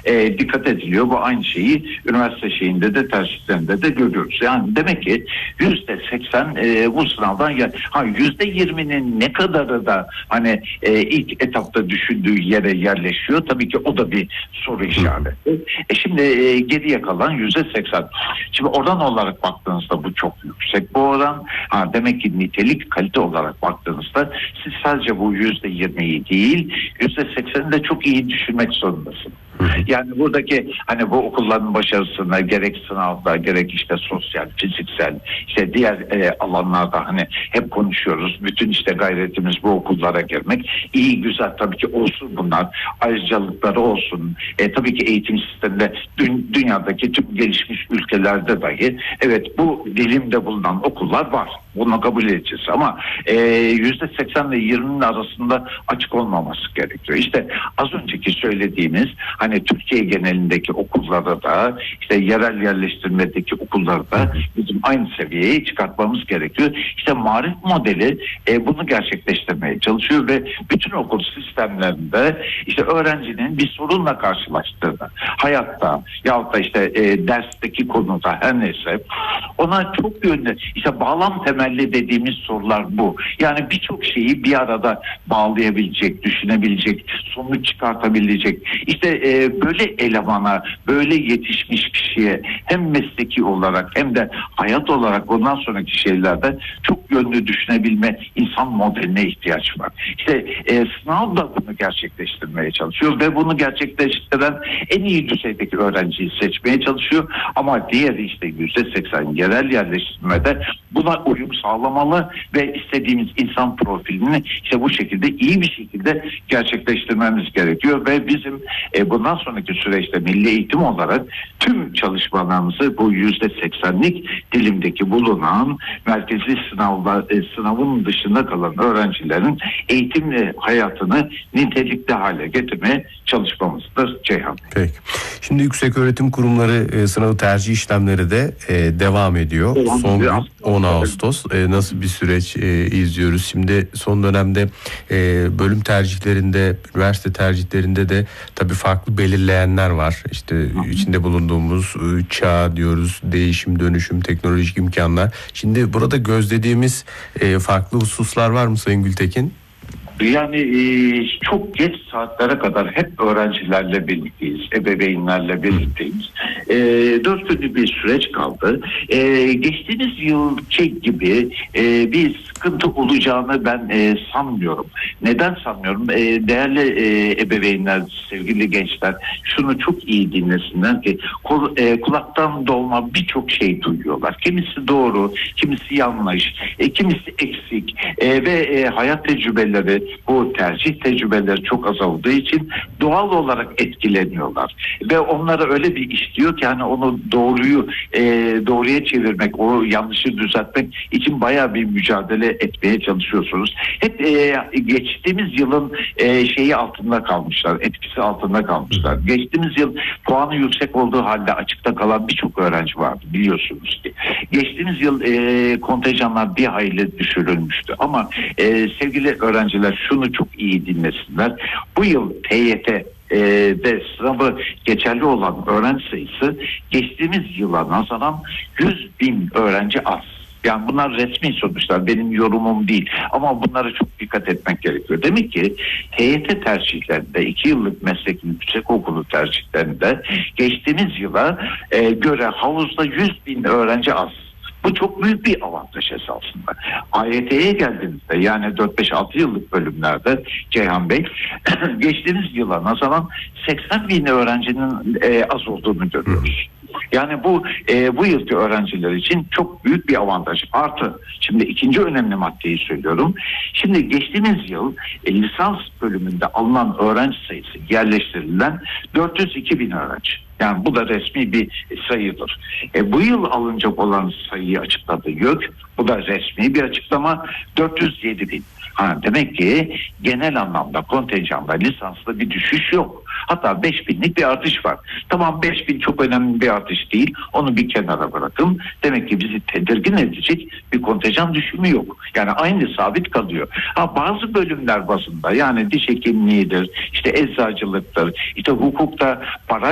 dikkat ediliyor. Bu aynı şeyi üniversite şeyinde de tercihlerinde de görüyoruz. Yani demek ki %80 bu sınavdan %20'nin ne kadarı da hani ilk etapta düşündüğü yere yerleşiyor. Tabii ki o da bir soru işareti. Şimdi geriye kalan %80. Şimdi oran olarak baktığınızda bu çok yüksek. Bu oran demek ki nitelik kalite olarak baktığınızda siz sadece bu %20'yi değil %80'i de çok iyi düşünmek zorundasınız. Yani buradaki hani bu okulların başarısına gerek sınavda gerek işte sosyal, fiziksel işte diğer alanlarda hani hep konuşuyoruz. Bütün işte gayretimiz bu okullara girmek. İyi güzel tabii ki olsun bunlar. Ayrıcalıkları olsun. Tabii ki eğitim sisteminde dünyadaki tüm gelişmiş ülkelerde dahi evet bu dilimde bulunan okullar var. Bunu kabul edeceğiz ama %80 ile 20'nin arasında açık olmaması gerekiyor. İşte az önceki söylediğimiz hani Türkiye genelindeki okullarda da işte yerel yerleştirmedeki okullarda da bizim aynı seviyeye çıkartmamız gerekiyor. İşte marif modeli bunu gerçekleştirmeye çalışıyor ve bütün okul sistemlerinde işte öğrencinin bir sorunla karşılaştığında hayatta yahut da işte dersteki konuda her neyse ona çok yönlü işte bağlam temelli dediğimiz sorular bu. Yani birçok şeyi bir arada bağlayabilecek, düşünebilecek, sonuç çıkartabilecek. İşte böyle elemana, böyle yetişmiş kişiye hem mesleki olarak hem de hayat olarak ondan sonraki şeylerde çok yönlü düşünebilme insan modeline ihtiyaç var. İşte sınav da bunu gerçekleştirmeye çalışıyor ve bunu gerçekleştiren en iyi düzeydeki öğrenciyi seçmeye çalışıyor. Ama diğeri işte %80 yerel yerleştirmede buna uyum sağlamalı ve istediğimiz insan profilini işte bu şekilde iyi bir şekilde gerçekleştirmemiz gerekiyor ve bizim bundan sonraki süreçte milli eğitim olarak tüm çalışmalarımızı bu %80'lik dilimdeki bulunan merkezi sınavın dışında kalan öğrencilerin eğitim hayatını nitelikli hale getirmeye çalışmamızdır Ceyhan. Peki. Şimdi yükseköğretim kurumları sınavı tercih işlemleri de devam ediyor. Son gün 10 Ağustos. Nasıl bir süreç izliyoruz? Şimdi son dönemde bölüm tercihlerinde, üniversite tercihlerinde de tabii farklı belirleyenler var. İşte içinde bulunduğumuz çağ diyoruz, değişim, dönüşüm, teknolojik imkanlar. Şimdi burada gözlediğimiz farklı hususlar var mı Sayın Gültekin? Yani çok geç saatlere kadar hep öğrencilerle birlikteyiz, ebeveynlerle birlikteyiz. 4 günlük bir süreç kaldı. Geçtiğimiz yılki gibi bir sıkıntı olacağını ben sanmıyorum. Neden sanmıyorum? Değerli ebeveynler, sevgili gençler şunu çok iyi dinlesinler ki kulaktan dolma birçok şey duyuyorlar. Kimisi doğru, kimisi yanlış, kimisi eksik ve hayat tecrübeleri, bu tercih tecrübeleri çok azaldığı için doğal olarak etkileniyorlar. Ve onlara öyle bir iş diyor ki hani onu doğruya çevirmek, o yanlışı düzeltmek için bayağı bir mücadele etmeye çalışıyorsunuz. Hep geçtiğimiz yılın şeyi altında kalmışlar, etkisi altında kalmışlar. Geçtiğimiz yıl puanı yüksek olduğu halde açıkta kalan birçok öğrenci vardı biliyorsunuz ki. Geçtiğimiz yıl kontenjanlar bir hayli düşürülmüştü. Ama sevgili öğrenciler şunu çok iyi dinlesinler. Bu yıl TYT de sınavı geçerli olan öğrenci sayısı geçtiğimiz yıla nazaran 100.000 öğrenci az. Yani bunlar resmi sonuçlar, benim yorumum değil ama bunlara çok dikkat etmek gerekiyor. Demek ki TYT tercihlerinde 2 yıllık meslek yüksekokulu tercihlerinde geçtiğimiz yıla göre havuzda 100.000 öğrenci az. Bu çok büyük bir avantaj esasında. AYT'ye geldiğimizde yani 4-5-6 yıllık bölümlerde Ceyhan Bey geçtiğimiz yıla nazaran 80.000 öğrencinin az olduğunu görüyoruz. Yani bu yılki öğrenciler için çok büyük bir avantaj. Artı şimdi ikinci önemli maddeyi söylüyorum. Şimdi geçtiğimiz yıl lisans bölümünde alınan öğrenci sayısı yerleştirilen 402.000 öğrenci. Yani bu da resmi bir sayıdır. Bu yıl alınacak olan sayıyı açıkladı YÖK. Bu da resmi bir açıklama. 407.000. Demek ki genel anlamda kontenjanda lisanslı bir düşüş yok. Hatta 5.000'lik bir artış var. Tamam 5.000 çok önemli bir artış değil. Onu bir kenara bırakın. Demek ki bizi tedirgin edecek bir kontenjan düşümü yok. Yani aynı sabit kalıyor. Bazı bölümler bazında yani diş hekimliğidir, işte eczacılıktır, işte hukukta para